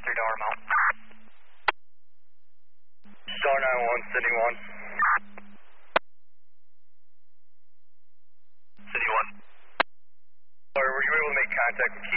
$3 amount. Star 911, City 1. City 1. Sorry, were you able to make contact with